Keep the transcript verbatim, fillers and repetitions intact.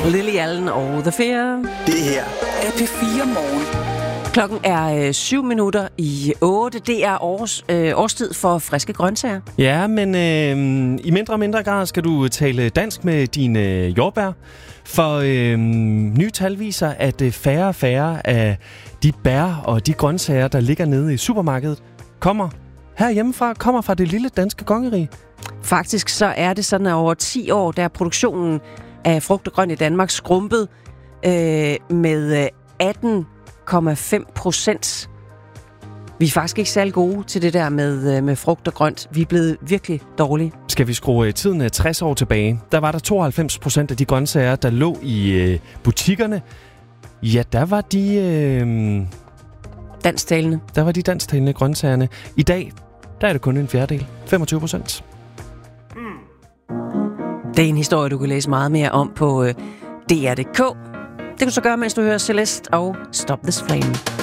Lily Allen og The Fear. Det her er P fire Morgen. Klokken er øh, syv minutter i otte. Det er års, øh, årstid for friske grøntsager. Ja, men øh, i mindre og mindre grad skal du tale dansk med dine øh, jordbær. For øh, nye tal viser, at øh, færre og færre af de bær og de grøntsager, der ligger nede i supermarkedet, kommer herhjemmefra, kommer fra det lille danske kongerige. Faktisk så er det sådan, at over ti år, der er produktionen af frugt og grønt i Danmark skrumpet øh, med atten komma fem procent. Vi er faktisk ikke særlig gode til det der med, med frugt og grønt. Vi er blevet virkelig dårlige. Skal vi skrue tiden tres år tilbage? Der var der tooghalvfems procent af de grøntsager, der lå i øh, butikkerne. Ja, der var de... Øh, dansktalende. Der var de dansktalende grøntsagerne. I dag, der er det kun en fjerdedel. femogtyve procent. Det er en historie, du kan læse meget mere om på øh, D R punktum d k. Det kan du så gøre, mens du hører Celeste og Stop This Flame.